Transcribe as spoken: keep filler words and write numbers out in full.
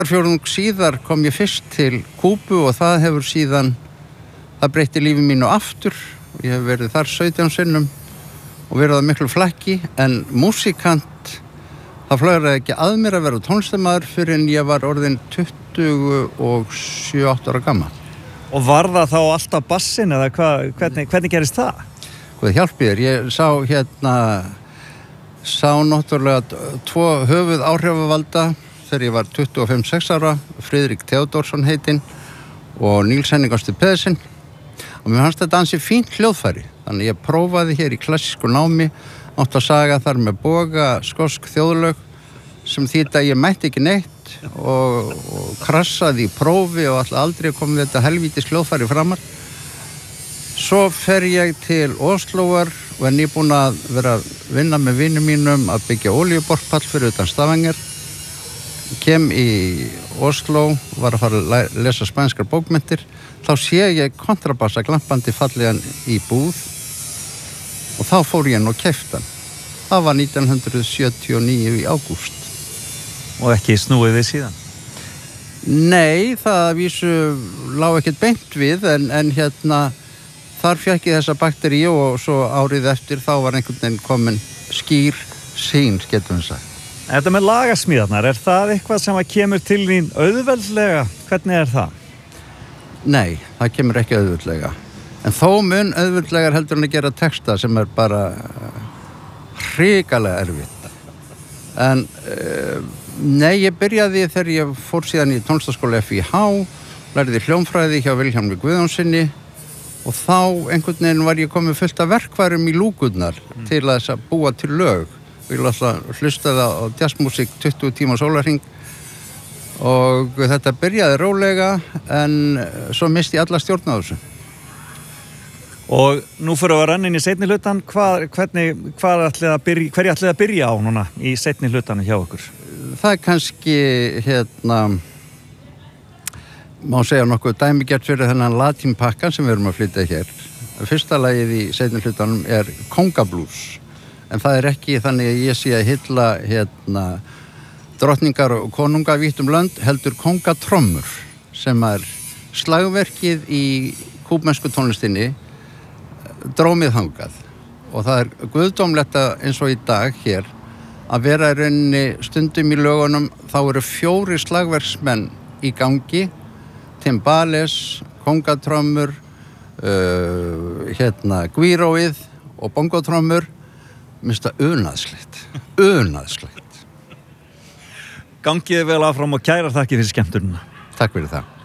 Fjórðung síðar kom ég fyrst til Kúbu og það hefur síðan, það breytti lífi mínu aftur. Ég hef verið þar sautján sinnum og verið á miklu flakki, en músíkant, það flögraði ekki að mér að vera tónlistarmaður fyrir en ég var orðin tuttugu og sjö átta ára gamall. Og var það þá alltaf bassin eða hva, hvernig, hvernig gerist það? Hvað hjálpi þér, ég sá hérna, sá náttúrulega tvo höfuð áhrifavalda þegar ég var tuttugu og fimm til sex ára, Friðrik Theodórsson heitinn og Níels Henning Ásgeir Pedersen, og mér fannst þetta ansi fínt hljóðfæri, þannig ég prófaði hér í klassísku námi, átti að saga þar með boga skosk þjóðlög sem þýddi að ég mætti ekki neitt og, og krassaði í prófi og alltaf aldrei kom þetta helvítis hljóðfæri framar. Svo fer ég til Óslóar og er nýbúin að vera að vinna með vinum mínum að byggja olíuborpall fyrir utan Stavanger. Kem í Osló, var að fara að lesa spænskar bókmenntir, þá sé ég kontrabassa glampandi fallegan í búð og þá fór ég nú og keypti hann. Það var nítján hundruð sjötíu og níu í ágúst. Og ekki snúið við síðan? Nei, það vísu lá ekkert beint við, en, en hérna, þar fékk ég þessa bakteríu og svo árið eftir þá var einhvern veginn komin skýr sýn, getum við sagt. Þetta með lagasmíðarnar, er það eitthvað sem kemur til þín auðveldlega? Hvernig er það? Nei, það kemur ekki auðveldlega. En þó mun auðveldlegar heldur en að gera texta sem er bara hrikalega erfitt. En uh, nei, ég byrjaði þegar ég fór síðan í tónlistarskóla F I H, lærði hljómfræði hjá Vilhjálmi Guðjónsssyni og þá einhvern veginn var ég komið fullt af verkfærum í lúkurnar mm. til að þess að búa til lög. Ég alltaf hlustaði á jazzmusík tuttugu tíma sólarhring og þetta byrjaði rólega en svo misti ég alla stjórn á þessu. Og nú fyrir að renna inn í seinni hlutan, hvað, hvernig, hvað ætlið að byrja, hverju ætlið að byrja á núna í seinni hlutanum hjá okkur? Það er kannski, hérna, má segja nokkuð dæmigert fyrir þennan latínpakkan sem við erum að flytja hér. Fyrsta lagið í seinni hlutanum er Kóngablues. En það er ekki þannig að ég sé að hylla hérna, drottningar og konunga vítt um lönd, heldur kóngatrommur sem er slagverkið í kúbmensku tónlistinni drómið þangað. Og það er guðdómlegt eins og í dag hér að vera í rauninni stundum í lögunum, þá eru fjóri slagverksmenn í gangi, timbales, kóngatrommur, uh, hérna, guíróið og bongotrommur. Minnst það unaðslegt, unaðslegt. Gangið vel áfram og kærar þakkir fyrir skemmtunina. Takk fyrir það.